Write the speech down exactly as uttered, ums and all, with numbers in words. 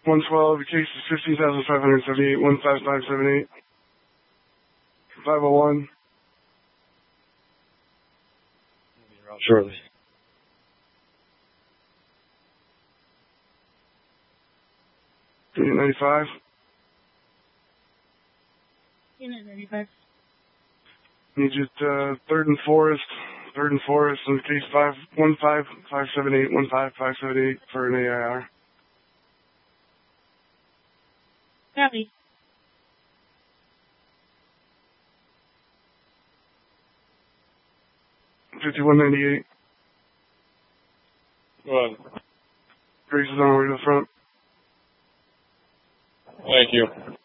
one twelve, the case is fifteen thousand five hundred seventy-eight, one five five seven eight. five oh one. Shortly. Unit ninety-five. Unit ninety-five. Need you at uh, third and Forest. Third and Forest in the case five one five five seven eight one five five seven eight for an A I R. Copy. fifty-one ninety-eight. Go on. Grace is on the way to the front. Thank you.